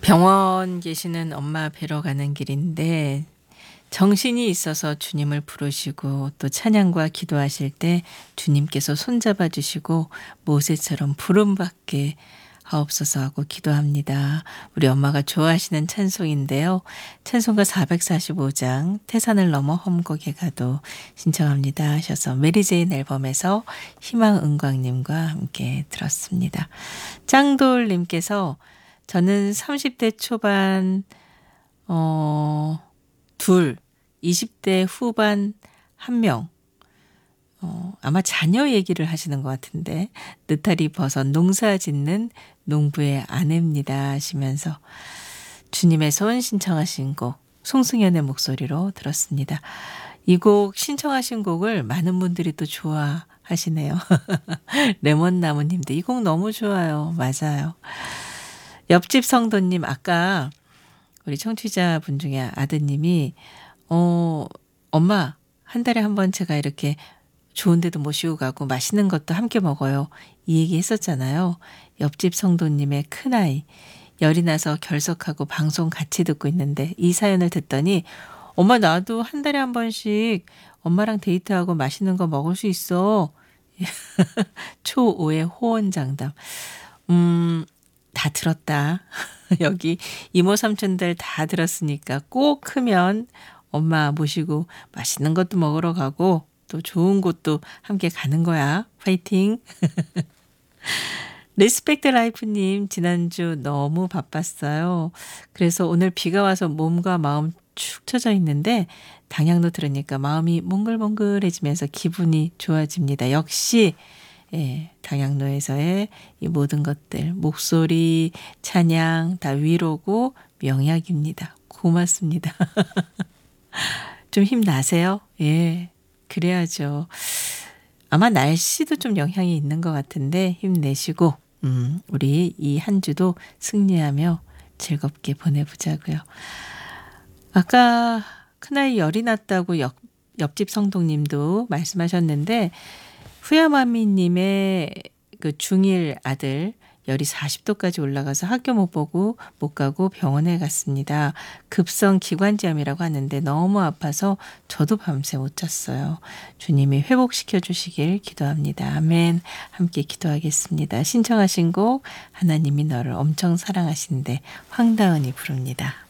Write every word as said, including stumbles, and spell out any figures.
병원 계시는 엄마 뵈러 가는 길인데 정신이 있어서 주님을 부르시고 또 찬양과 기도하실 때 주님께서 손잡아 주시고 모세처럼 부름받게 하옵소서 하고 기도합니다. 우리 엄마가 좋아하시는 찬송인데요. 찬송가 사백사십오 장 태산을 넘어 험곡에 가도 신청합니다 하셔서 메리제인 앨범에서 희망은광님과 함께 들었습니다. 짱돌님께서 저는 삼십 대 초반 어, 둘, 이십 대 후반 한 명, 어, 아마 자녀 얘기를 하시는 것 같은데 느타리 버섯 농사 짓는 농부의 아내입니다 하시면서 주님의 손 신청하신 곡 송승연의 목소리로 들었습니다. 이 곡 신청하신 곡을 많은 분들이 또 좋아하시네요. 레몬나무님도 이 곡 너무 좋아요. 맞아요. 옆집 성도님 아까 우리 청취자분 중에 아드님이 어 엄마 한 달에 한 번 제가 이렇게 좋은 데도 모시고 가고 맛있는 것도 함께 먹어요. 이 얘기 했었잖아요. 옆집 성도님의 큰아이 열이 나서 결석하고 방송 같이 듣고 있는데 이 사연을 듣더니 엄마 나도 한 달에 한 번씩 엄마랑 데이트하고 맛있는 거 먹을 수 있어. 초오의 호언장담. 음, 다 들었다. 여기 이모 삼촌들 다 들었으니까 꼭 크면 엄마 모시고 맛있는 것도 먹으러 가고 또 좋은 곳도 함께 가는 거야. 파이팅. 리스펙트 라이프님 지난주 너무 바빴어요. 그래서 오늘 비가 와서 몸과 마음 축 처져 있는데 당양로 들으니까 마음이 몽글몽글해지면서 기분이 좋아집니다. 역시 예, 당양로에서의 이 모든 것들 목소리, 찬양 다 위로고 명약입니다. 고맙습니다. 좀 힘나세요? 예, 그래야죠. 아마 날씨도 좀 영향이 있는 것 같은데 힘내시고 음, 우리 이 한 주도 승리하며 즐겁게 보내보자고요. 아까 큰아이 열이 났다고 옆, 옆집 성동님도 말씀하셨는데 후야마미님의 그 중일 아들 열이 사십 도까지 올라가서 학교 못 보고 못 가고 병원에 갔습니다. 급성 기관지염이라고 하는데 너무 아파서 저도 밤새 못 잤어요. 주님이 회복시켜 주시길 기도합니다. 아멘. 함께 기도하겠습니다. 신청하신 곡 하나님이 너를 엄청 사랑하신데 황다은이 부릅니다.